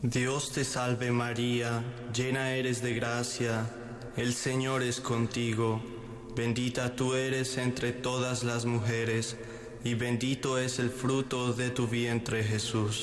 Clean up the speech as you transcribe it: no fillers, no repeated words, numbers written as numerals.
Dios te salve María, llena eres de gracia, el Señor es contigo. Bendita tú eres entre todas las mujeres, y bendito es el fruto de tu vientre Jesús.